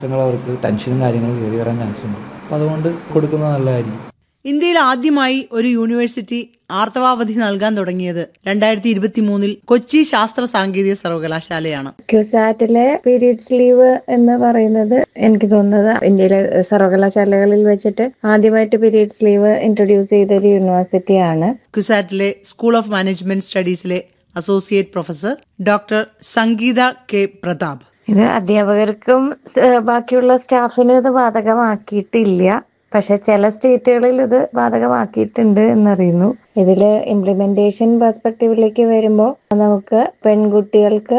അവർക്ക് ടെൻഷനും കാര്യങ്ങളും കയറി വരാൻ ചാൻസ് ഉണ്ട്. അപ്പോൾ അതുകൊണ്ട് കൊടുക്കുന്നത് നല്ലതായിരിക്കും. ഇന്ത്യയിൽ ആദ്യമായി ഒരു യൂണിവേഴ്സിറ്റി ആർത്തവാവധി നൽകാൻ തുടങ്ങിയത് 2023 കൊച്ചി ശാസ്ത്ര സാങ്കേതിക സർവകലാശാലയാണ്. ക്യുസാറ്റിലെ പീരീഡ്സ് ലീവ് എന്ന് പറയുന്നത് എനിക്ക് തോന്നുന്നത് ഇന്ത്യയിലെ സർവകലാശാലകളിൽ വെച്ചിട്ട് ആദ്യമായിട്ട് പീരീഡ്സ് ലീവ് ഇൻട്രൊഡ്യൂസ് ചെയ്ത ഒരു യൂണിവേഴ്സിറ്റിയാണ്. ക്യുസാറ്റിലെ school of management സ്റ്റഡീസിലെ associate professor doctor Sangeetha K Pratap. ഇത് അധ്യാപകർക്കും ബാക്കിയുള്ള സ്റ്റാഫിനും ഇത് ബാധകമാക്കിയിട്ടില്ല. പക്ഷെ ചില സ്റ്റേറ്റുകളിൽ ഇത് ബാധകമാക്കിയിട്ടുണ്ട് എന്നറിയുന്നു. ഇതില് ഇംപ്ലിമെന്റേഷൻ പെർസ്പെക്റ്റീവിലേക്ക് വരുമ്പോൾ നമുക്ക് പെൺകുട്ടികൾക്ക്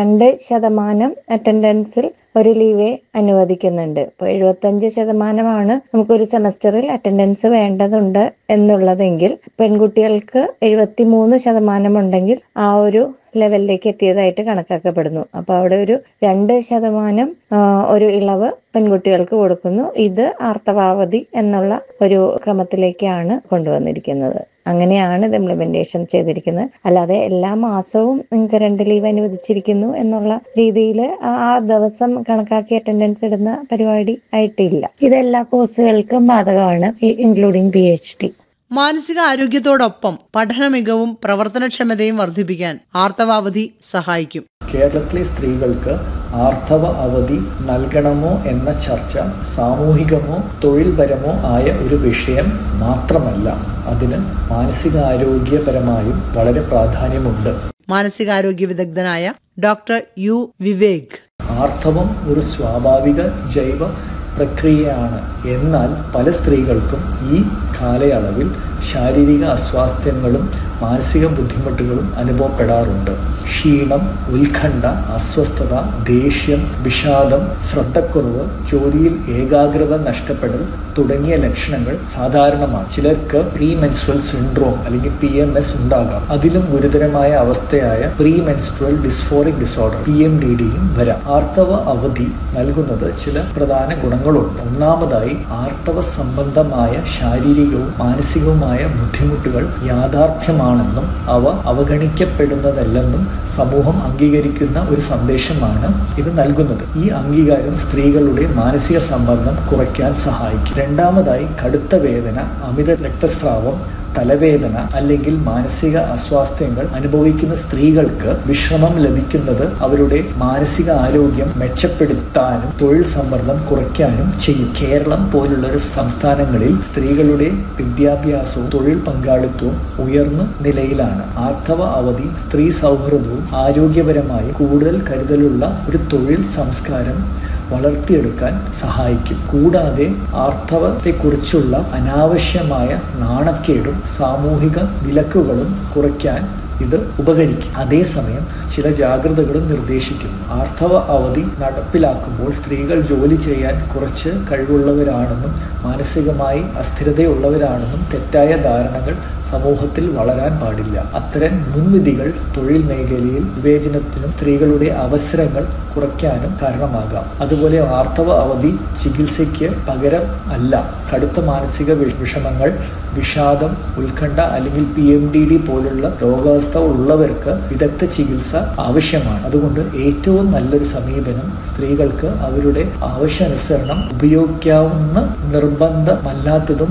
2% അറ്റൻഡൻസിൽ ഒരു ലീവേ അനുവദിക്കുന്നുണ്ട്. ഇപ്പോൾ 75% നമുക്കൊരു സെമസ്റ്ററിൽ അറ്റൻഡൻസ് വേണ്ടതുണ്ട് എന്നുള്ളതെങ്കിൽ പെൺകുട്ടികൾക്ക് 73% ഉണ്ടെങ്കിൽ ആ ഒരു ലെവലിലേക്ക് എത്തിയതായിട്ട് കണക്കാക്കപ്പെടുന്നു. അപ്പൊ അവിടെ ഒരു 2% ഒരു ഇളവ് പെൺകുട്ടികൾക്ക് കൊടുക്കുന്നു. ഇത് ആർത്തവാവധി എന്നുള്ള ഒരു ക്രമത്തിലേക്കാണ് കൊണ്ടുവന്നിരിക്കുന്നത്. അങ്ങനെയാണ് ഇത് ഇംപ്ലിമെന്റേഷൻ ചെയ്തിരിക്കുന്നത്. അല്ലാതെ എല്ലാ മാസവും നിങ്ങൾക്ക് 2 ലീവ് അനുവദിച്ചിരിക്കുന്നു എന്നുള്ള രീതിയിൽ ആ ദിവസം കണക്കാക്കി അറ്റൻഡൻസ് ഇടുന്ന പരിപാടി ആയിട്ടില്ല. ഇത് എല്ലാ കോഴ്സുകൾക്കും ബാധകമാണ്, ഇൻക്ലൂഡിംഗ് PhD. മാനസിക ആരോഗ്യത്തോടൊപ്പം പഠന മികവും പ്രവർത്തനക്ഷമതയും വർദ്ധിപ്പിക്കാൻ ആർത്തവാവധി സഹായിക്കും. കേരളത്തിലെ സ്ത്രീകൾക്ക് ആർത്തവ അവധി നൽകണമോ എന്ന ചർച്ച സാമൂഹികമോ തൊഴിൽപരമോ ആയ ഒരു വിഷയം മാത്രമല്ല, അതിന് മാനസികാരോഗ്യപരമായും വളരെ പ്രാധാന്യമുണ്ട്. മാനസികാരോഗ്യ വിദഗ്ധനായ ഡോക്ടർ യു വിവേക്, ആർത്തവം ഒരു സ്വാഭാവിക ജൈവ പ്രക്രിയയാണ്. എന്നാൽ പല സ്ത്രീകൾക്കും ഈ കാലയളവിൽ ശാരീരിക അസ്വാസ്ഥ്യങ്ങളും മാനസിക ബുദ്ധിമുട്ടുകളും അനുഭവപ്പെടാറുണ്ട്. ക്ഷീണം, ഉത്കണ്ഠ, അസ്വസ്ഥത, ദേഷ്യം, വിഷാദം, ശ്രദ്ധക്കുറവ്, ജോലിയിൽ ഏകാഗ്രത നഷ്ടപ്പെടൽ തുടങ്ങിയ ലക്ഷണങ്ങൾ സാധാരണമാണ്. ചിലർക്ക് പ്രീ മെൻസ്ട്രൽ സിൻഡ്രോം അല്ലെങ്കിൽ PMS ഉണ്ടാകാം. അതിലും ഗുരുതരമായ അവസ്ഥയായ പ്രീ മെൻസ്ട്രൽ ഡിസ്ഫോറിക് ഡിസോർഡർ PMDDയും വരാം. ആർത്തവ അവധി നൽകുന്നത് ചില പ്രധാന ഗുണങ്ങളുണ്ട്. ഒന്നാമതായി, ആർത്തവ സംബന്ധമായ ശാരീരികവും മാനസികവുമായ ബുദ്ധിമുട്ടുകൾ യാഥാർത്ഥ്യമാണെന്നും അവ അവഗണിക്കപ്പെടുന്നതല്ലെന്നും സമൂഹം അംഗീകരിക്കുന്ന ഒരു സന്ദേശമാണ് ഇത് നൽകുന്നത്. ഈ അംഗീകാരം സ്ത്രീകളുടെ മാനസിക സമ്മർദ്ദം കുറയ്ക്കാൻ സഹായിക്കും. രണ്ടാമതായി, കടുത്ത വേദന, അമിത രക്തസ്രാവം, തലവേദന അല്ലെങ്കിൽ മാനസിക അസ്വാസ്ഥ്യങ്ങൾ അനുഭവിക്കുന്ന സ്ത്രീകൾക്ക് വിശ്രമം ലഭിക്കുന്നത് അവരുടെ മാനസിക ആരോഗ്യം മെച്ചപ്പെടുത്താനും തൊഴിൽ സമ്മർദ്ദം കുറയ്ക്കാനും ചെയ്യും. കേരളം പോലുള്ള ഒരു സംസ്ഥാനങ്ങളിൽ സ്ത്രീകളുടെ വിദ്യാഭ്യാസവും തൊഴിൽ പങ്കാളിത്തവും ഉയർന്ന നിലയിലാണ്. ആർത്തവ അവധി സ്ത്രീ സൗഹൃദവും ആരോഗ്യപരമായി കൂടുതൽ കരുതലുള്ള ഒരു തൊഴിൽ സംസ്കാരം വളർത്തിയെടുക്കാൻ സഹായിക്കും. കൂടാതെ ആർത്തവത്തെക്കുറിച്ചുള്ള അനാവശ്യമായ നാണക്കേടും സാമൂഹിക വിലക്കുകളും കുറയ്ക്കാൻ ഇത് ഉപകരിക്കും. അതേസമയം ചില ജാഗ്രതകളും നിർദ്ദേശിക്കുന്നു. ആർത്തവ അവധി നടപ്പിലാക്കുമ്പോൾ സ്ത്രീകൾ ജോലി ചെയ്യാൻ കുറച്ച് കഴിവുള്ളവരാണെന്നും മാനസികമായി അസ്ഥിരതയുള്ളവരാണെന്നും തെറ്റായ ധാരണകൾ സമൂഹത്തിൽ വളരാൻ പാടില്ല. അത്തരം മുൻവിധികൾ തൊഴിൽ മേഖലയിൽ വിവേചനത്തിനും സ്ത്രീകളുടെ അവസരങ്ങൾ കുറയ്ക്കാനും കാരണമാകാം. അതുപോലെ ആർത്തവ അവധി ചികിത്സയ്ക്ക് പകരം അല്ല. കടുത്ത മാനസിക വിഷമങ്ങൾ, വിഷാദം, ഉത്കണ്ഠ അല്ലെങ്കിൽ PMDD പോലുള്ള രോഗാവസ്ഥ ഉള്ളവർക്ക് വിദഗ്ധ ചികിത്സ ആവശ്യമാണ്. അതുകൊണ്ട് ഏറ്റവും നല്ലൊരു സമീപനം സ്ത്രീകൾക്ക് അവരുടെ ആവശ്യാനുസരണം ഉപയോഗിക്കാവുന്ന നിർബന്ധമല്ലാത്തതും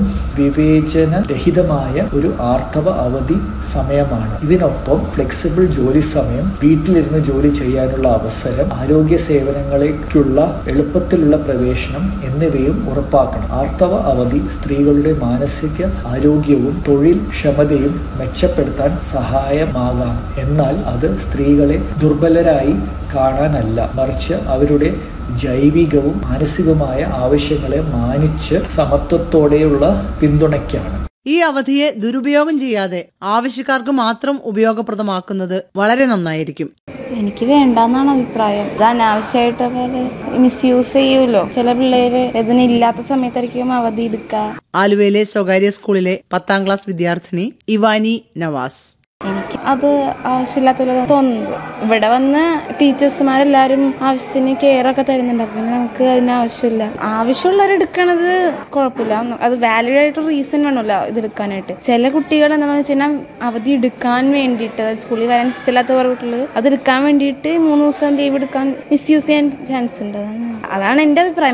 വിവേചനരഹിതമായ ഒരു ആർത്തവ അവധി സമയമാണ്. ഇതിനൊപ്പം ഫ്ലെക്സിബിൾ ജോലി സമയം, വീട്ടിലിരുന്ന് ജോലി ചെയ്യാനുള്ള അവസരം, ആരോഗ്യ സേവനങ്ങളിലേക്കുള്ള എളുപ്പത്തിലുള്ള പ്രവേശനം എന്നിവയും ഉറപ്പാക്കണം. ആർത്തവ അവധി സ്ത്രീകളുടെ മാനസിക ആരോഗ്യവും തൊഴിൽ ക്ഷമതയും മെച്ചപ്പെടുത്താൻ സഹായമാകാം. എന്നാൽ അത് സ്ത്രീകളെ ദുർബലരായി കാണാനല്ല, മറിച്ച് അവരുടെ ജൈവികവും മാനസികവുമായ ആവശ്യങ്ങളെ മാനിച്ച് സമത്വത്തോടെയുള്ള പിന്തുണയ്ക്കാണ്. ഈ അവധിയെ ദുരുപയോഗം ചെയ്യാതെ ആവശ്യക്കാർക്ക് മാത്രം ഉപയോഗപ്രദമാക്കുന്നത് വളരെ നന്നായിരിക്കും. എനിക്ക് വേണ്ടെന്നാണ് അഭിപ്രായം. ഇത് അനാവശ്യമായിട്ടൊക്കെ മിസ്യൂസ് ചെയ്യുമല്ലോ. ചില പിള്ളേര് ഇതിനില്ലാത്ത സമയത്തായിരിക്കും അവധി എടുക്കുക. ആലുവയിലെ സ്വകാര്യ സ്കൂളിലെ 10ാം ക്ലാസ് വിദ്യാർത്ഥിനി ഇവാനി നവാസ്. എനിക്ക് അത് ആവശ്യമില്ലാത്ത പോലെ തോന്നുന്നത്. ഇവിടെ വന്ന് ടീച്ചേഴ്സുമാരെല്ലാരും ആവശ്യത്തിന് കെയർ ഒക്കെ തരുന്നുണ്ട്. അപ്പൊ പിന്നെ നമുക്ക് അതിന് ആവശ്യമില്ല. ആവശ്യമുള്ളവർ എടുക്കണത് കുഴപ്പമില്ല. അത് വാലിഡ് ആയിട്ട് റീസൺ വേണമല്ലോ ഇത് എടുക്കാനായിട്ട്. ചില കുട്ടികൾ എന്താണെന്ന് വെച്ച് കഴിഞ്ഞാൽ അവധി എടുക്കാൻ വേണ്ടിയിട്ട്, അതായത് സ്കൂളിൽ വരാൻ ഇഷ്ടമില്ലാത്ത കുറെ കുട്ടികൾ അത് എടുക്കാൻ വേണ്ടിയിട്ട് 3 ദിവസം ലീവ് എടുക്കാൻ മിസ്യൂസ് ചെയ്യാൻ ചാൻസ് ഉണ്ട്. അതാണ് എൻ്റെ അഭിപ്രായം.